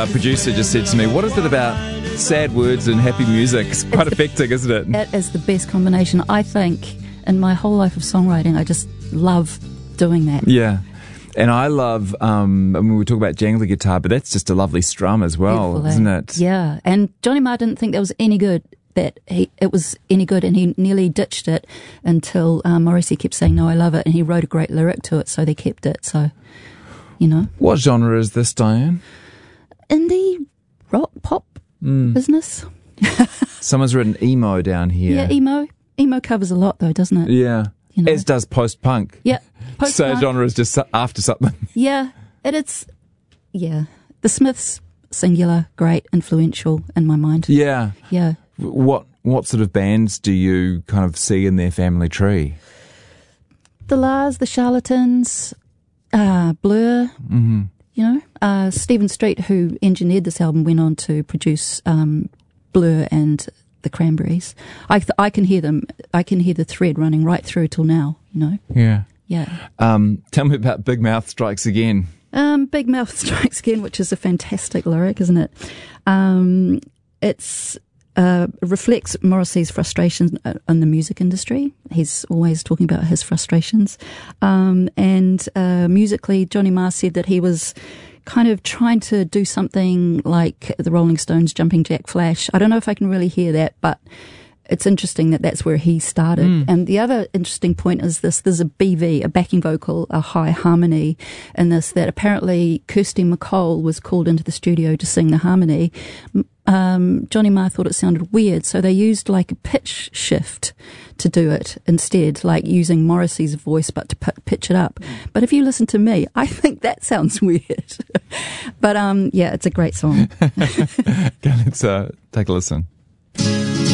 producer just said to me, what is it about sad words and happy music? It's quite affecting, isn't it? That is the best combination, I think. In my whole life of songwriting, I just love doing that. Yeah. And I love, I mean, we talk about jangly guitar, but that's just a lovely strum as well, Beautiful, isn't it? Yeah. And Johnny Marr didn't think that was any good, it was any good, and he nearly ditched it until Morrissey kept saying, no, I love it, and he wrote a great lyric to it, so they kept it. So, you know. What genre is this, Diane? Indie rock pop business. Someone's written emo down here. Yeah, emo. Emo covers a lot, though, doesn't it? Yeah. You know. As does post-punk. Yeah. So genre is just after something. Yeah. Yeah. The Smiths, singular, great, influential in my mind. Yeah. Yeah. What sort of bands do you kind of see in their family tree? The Lars, the Charlatans, Blur, you know. Stephen Street, who engineered this album, went on to produce Blur and the Cranberries. I can hear them. I can hear the thread running right through till now, you know. Yeah. Yeah. Tell me about Big Mouth Strikes Again. Big Mouth Strikes Again, which is a fantastic lyric, isn't it? It's reflects Morrissey's frustration in the music industry. He's always talking about his frustrations. And musically, Johnny Marr said that he was kind of trying to do something like the Rolling Stones' Jumping Jack Flash. I don't know if I can really hear that, but it's interesting that that's where he started. And the other interesting point is there's a BV, a backing vocal, a high harmony in this, that apparently Kirsty MacColl was called into the studio to sing the harmony. Johnny Marr thought it sounded weird, so they used like a pitch shift to do it instead, like using Morrissey's voice but to pitch it up. But if you listen to me, I think that sounds weird. But yeah, it's a great song. Okay, let's take a listen.